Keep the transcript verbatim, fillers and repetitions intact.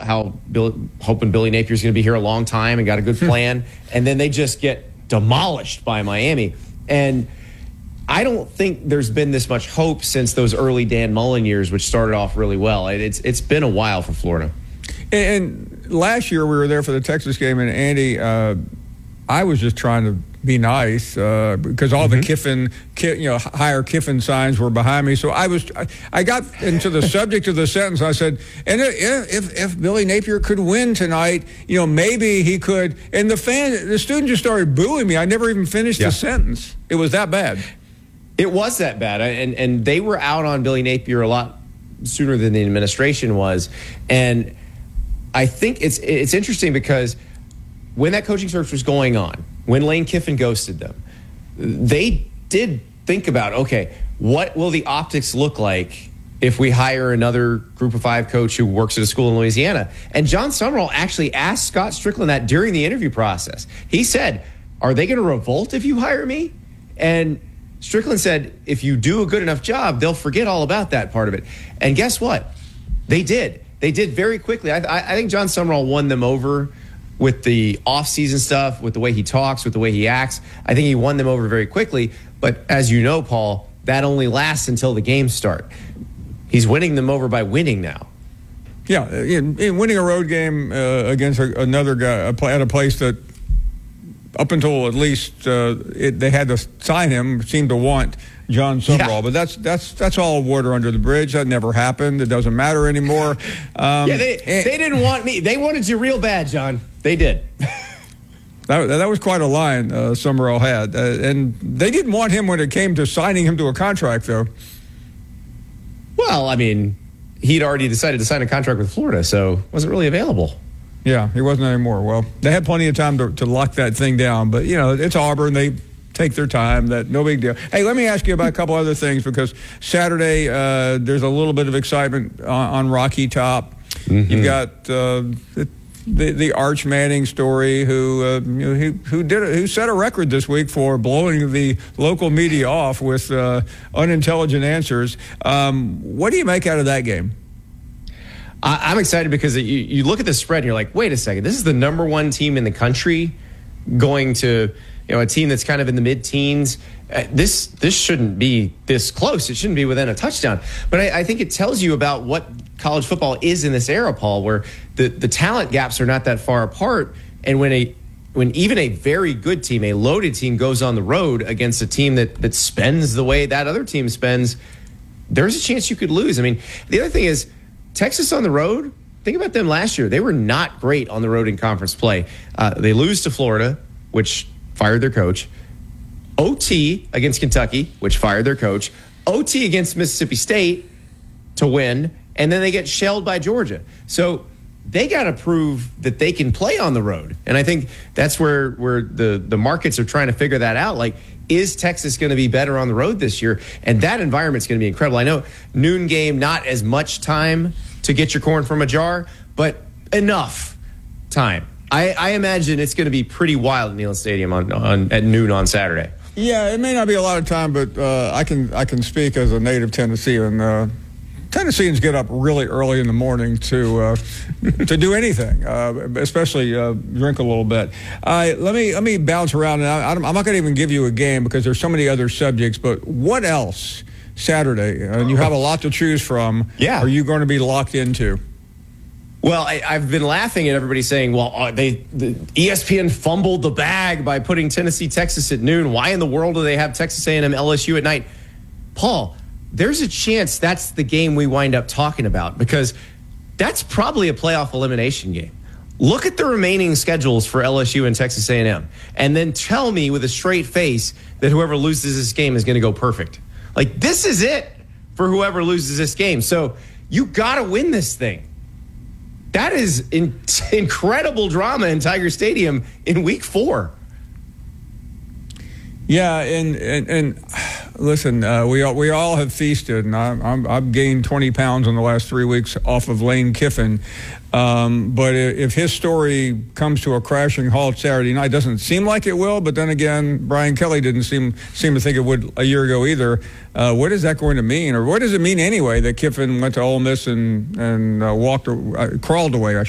how Bill, hoping Billy Napier's going to be here a long time and got a good plan. And then they just get demolished by Miami. And I don't think there's been this much hope since those early Dan Mullen years, which started off really well. It's It's been a while for Florida. And last year we were there for the Texas game, and Andy, uh, I was just trying to be nice uh, because all mm-hmm. the Kiffin, you know, hire Kiffin signs were behind me. So I was, I, I got into the subject of the sentence. I said, and if if Billy Napier could win tonight, you know, maybe he could. And the fan, the student just started booing me. I never even finished yeah. the sentence. It was that bad. It was that bad, and and they were out on Billy Napier a lot sooner than the administration was, and I think it's it's interesting because when that coaching search was going on, when Lane Kiffin ghosted them, they did think about, okay, what will the optics look like if we hire another group of five coach who works at a school in Louisiana? And John Summerall actually asked Scott Strickland that during the interview process. He said, are they going to revolt if you hire me? And Strickland said, if you do a good enough job, they'll forget all about that part of it. And guess what? They did. They did very quickly. I, I think John Summerall won them over with the off-season stuff, with the way he talks, with the way he acts. I think he won them over very quickly. But as you know, Paul, that only lasts until the games start. He's winning them over by winning now. Yeah, in, in winning a road game uh, against a, another guy at a place that up until at least uh, it, they had to sign him, seemed to want John Summerall. Yeah. But that's that's that's all water under the bridge. That never happened. It doesn't matter anymore. Um, yeah, they, and, they didn't want me. They wanted you real bad, John. They did. that, that was quite a line uh, Summerall had. Uh, and they didn't want him when it came to signing him to a contract, though. Well, I mean, he'd already decided to sign a contract with Florida, so wasn't really available. Yeah, he wasn't anymore. Well, they had plenty of time to, to lock that thing down. But, you know, it's Auburn. They take their time. That no big deal. Hey, let me ask you about a couple other things, because Saturday uh, there's a little bit of excitement on, on Rocky Top. Mm-hmm. You've got uh, the, the the Arch Manning story, who uh, you know, who who did a, who set a record this week for blowing the local media off with uh, unintelligent answers. Um, what do you make out of that game? I'm excited because you, you look at the spread and you're like, wait a second, this is the number one team in the country going to, you know, a team that's kind of in the mid-teens. Uh, this this shouldn't be this close. It shouldn't be within a touchdown. But I, I think it tells you about what college football is in this era, Paul, where the, the talent gaps are not that far apart. And when a when even a very good team, a loaded team, goes on the road against a team that that spends the way that other team spends, there's a chance you could lose. I mean, the other thing is, Texas on the road, think about them last year. They were not great on the road in conference play. Uh, they lose to Florida, which fired their coach. O T against Kentucky, which fired their coach. O T against Mississippi State to win, and then they get shelled by Georgia. So they got to prove that they can play on the road. And I think that's where, where the, the markets are trying to figure that out. Like, is Texas going to be better on the road this year? And that environment's going to be incredible. I know noon game, not as much time to get your corn from a jar, but enough time. I, I imagine it's going to be pretty wild at Neyland Stadium on, on at noon on Saturday. Yeah, it may not be a lot of time, but uh, I can I can speak as a native Tennessean. Uh, Tennesseans get up really early in the morning to uh, to do anything, uh, especially uh, drink a little bit. Uh, let me let me bounce around, and I, I'm not going to even give you a game because there's so many other subjects. But what else Saturday? And you have a lot to choose from. Yeah. Are you going to be locked into? Well, I, I've been laughing at everybody saying, well, uh, they the E S P N fumbled the bag by putting Tennessee, Texas at noon. Why in the world do they have Texas A and M, L S U at night? Paul, there's a chance that's the game we wind up talking about, because that's probably a playoff elimination game. Look at the remaining schedules for L S U and Texas A and M, and then tell me with a straight face that whoever loses this game is going to go perfect. Like, this is it for whoever loses this game. So you got to win this thing. That is in- incredible drama in Tiger Stadium in week four. Yeah, and and, and listen, uh, we all, we all have feasted, and I'm, I'm, I've gained twenty pounds in the last three weeks off of Lane Kiffin. Um, but if his story comes to a crashing halt Saturday night, doesn't seem like it will. But then again, Brian Kelly didn't seem seem to think it would a year ago either. Uh, what is that going to mean, or what does it mean anyway that Kiffin went to Ole Miss and and uh, walked uh, crawled away? I